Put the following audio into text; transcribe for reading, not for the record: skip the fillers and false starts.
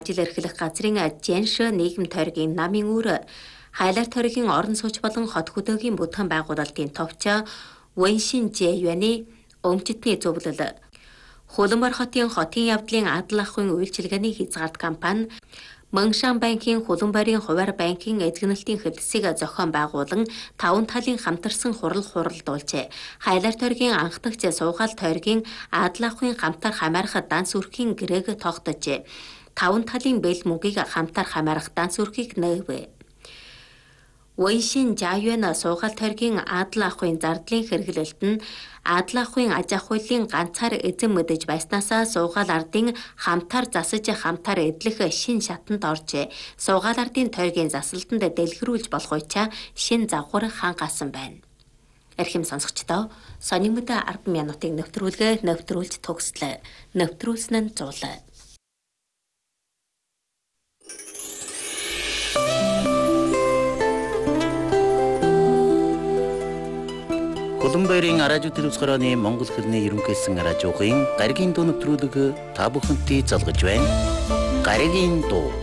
Жил эрхлэх газрын Женш нийгэм тойргийн намын үүр хайлаар тойргийн орон сууч болон хот хөдөөгийн бүтээн байгуулалтын товч Вэншин Жэюаны өмчтний зөвлөл Хуланбар хотын явдлын адал ахуйн үйлчилгээний хязгаарт компани Мөншан банкын Хуланбарын хуваар банкын эзэгнэлтийн хэлтсийг зохион байгуулан 5 талын хамтарсан хуралдуулжээ. Хайлаар тойргийн анх дахь суугаал тойргийн адал ахуйн хамтар хамаарах данс үрхийн гэрээг тогтожээ. 5 талын бэл мөнгийг хамтар хамаарах данс үрхийг нээвэ. Вэншин Жэюаны суугаал тойргийн адал ахуйн зардлын хэрэглэлт нь адал ахуйн аж ахуйлын ганцаар эзэн мэдэж байснасаа суугаал ардын хамтар засаж хамтар эдлэх шин шатанд оржээ. Суугаал ардын тойргийн засалтанд дэлгэрүүлж болох уйчаа шин загвар хангасан байна. Эрхэм сонсогчдоо сонин мэдээ 10 минутын нэвтрүүлж төгслөө. Нэвтрүүлсэн нь зуул. Хуланбарын радио телевизхороны Монгол хэлний ерөнхийсэн радиогийн гаригийн дуу нэвтрүүлэг та бүхэнтэй залгаж байна. Гаригийн дуу